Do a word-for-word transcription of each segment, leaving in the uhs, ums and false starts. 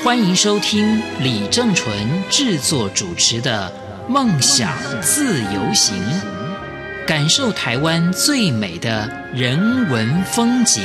欢迎收听李正淳制作主持的《梦想自由行》，感受台湾最美的人文风景。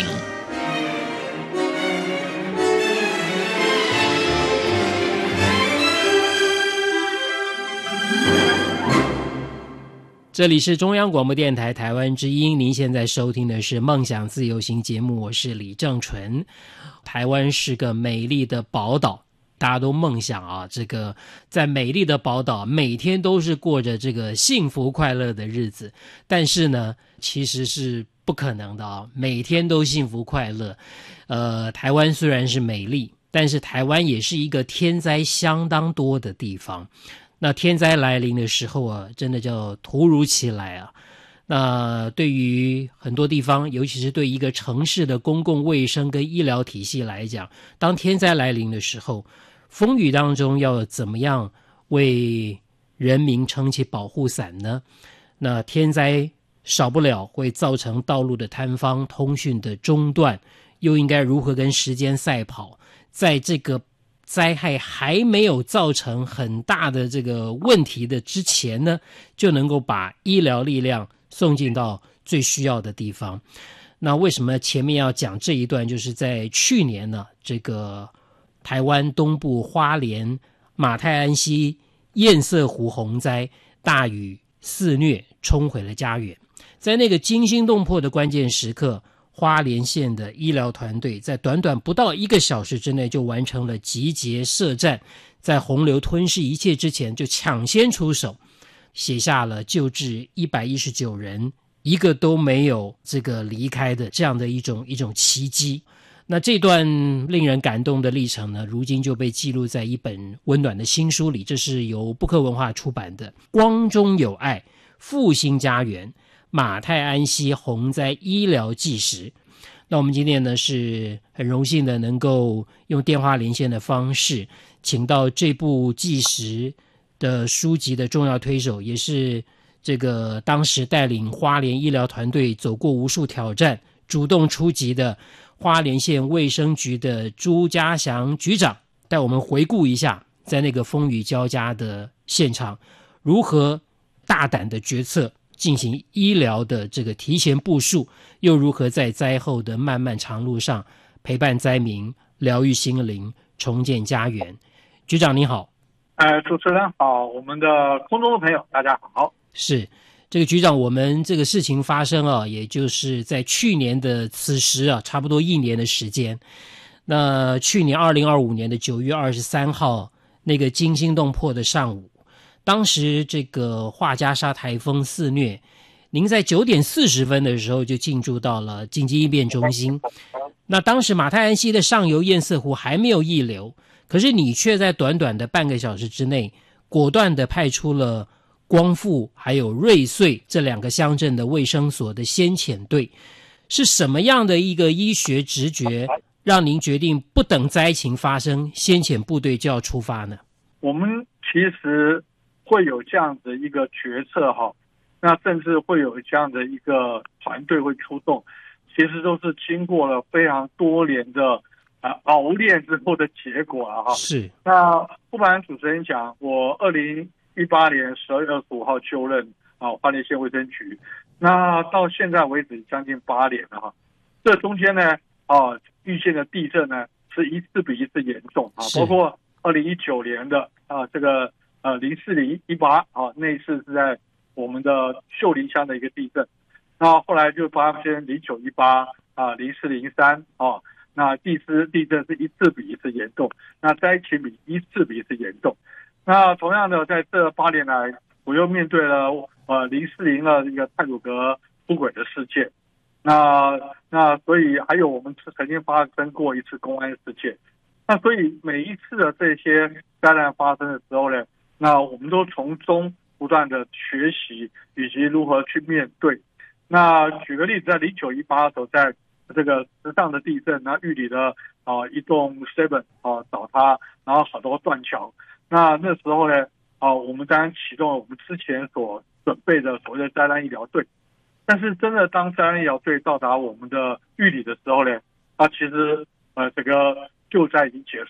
这里是中央广播电台台湾之音，您现在收听的是《梦想自由行》节目，我是李正淳。台湾是个美丽的宝岛，大家都梦想啊，这个在美丽的宝岛每天都是过着这个幸福快乐的日子，但是呢其实是不可能的啊，每天都幸福快乐。呃，台湾虽然是美丽，但是台湾也是一个天灾相当多的地方。那天灾来临的时候啊，真的叫突如其来啊。那对于很多地方，尤其是对一个城市的公共卫生跟医疗体系来讲，当天灾来临的时候，风雨当中要怎么样为人民撑起保护伞呢？那天灾少不了会造成道路的坍方、通讯的中断，又应该如何跟时间赛跑，在这个灾害还没有造成很大的这个问题的之前呢，就能够把医疗力量送进到最需要的地方。那为什么前面要讲这一段，就是在去年呢，这个台湾东部花莲马太安溪堰塞湖洪灾，大雨肆虐，冲毁了家园。在那个惊心动魄的关键时刻，花莲县的医疗团队在短短不到一个小时之内就完成了集结设战，在洪流吞噬一切之前就抢先出手，写下了救治一百一十九人一个都没有这个离开的这样的一种一种奇迹。那这段令人感动的历程呢，如今就被记录在一本温暖的新书里，这是由布克文化出版的《光中有爱：复兴家园马太安溪洪灾医疗纪实》。那我们今天呢是很荣幸的能够用电话连线的方式，请到这部纪实的书籍的重要推手，也是这个当时带领花莲医疗团队走过无数挑战，主动出击的花莲县卫生局的朱家祥局长，带我们回顾一下在那个风雨交加的现场，如何大胆的决策进行医疗的这个提前部署，又如何在灾后的漫漫长路上陪伴灾民，疗愈心灵，重建家园。局长您好。 呃，主持人好，我们的空中的朋友大家好。 是这个局长，我们这个事情发生啊，也就是在去年的此时啊，差不多一年的时间。那去年二零二五年的九月二十三号，那个惊心动魄的上午，当时这个画家沙台风肆虐，您在九点四十分的时候就进驻到了紧急应变中心。那当时马太安溪的上游堰塞湖还没有溢流，可是你却在短短的半个小时之内，果断地派出了光复还有瑞穗这两个乡镇的卫生所的先遣队。是什么样的一个医学直觉，让您决定不等灾情发生，先遣部队就要出发呢？ 我们其实会有这样的一个决策哈，那甚至会有这样的一个团队会出动，其实都是经过了非常多年的啊熬炼之后的结果了哈。 是。 那不瞒主持人讲，我二零一八年十二月二十五号就任啊花莲县卫生局，那到现在为止将近八年了哈。这中间呢啊遇见的地震呢是一次比一次严重啊，包括二零一九年的啊这个呃零四零一八啊那一次是在我们的秀林乡的一个地震，那后来就发现零九一八啊零四零三啊。那第四地震是一次比一次严重，那灾情比一次比一次严重。那同样的，在这八年来，我又面对了呃零四零的一个太鲁阁出轨的事件，那那所以还有我们曾经发生过一次公安事件，那所以每一次的这些灾难发生的时候呢，那我们都从中不断的学习以及如何去面对。那举个例子，在零九一八的时候，在这个时上的地震，那玉里的啊、呃、一栋 seven 啊倒塌，然后好多断桥。那那时候呢，啊、呃、我们当然启动了我们之前所准备的所谓的灾难医疗队。但是真的当灾难医疗队到达我们的玉里的时候呢，啊其实呃这个救灾已经结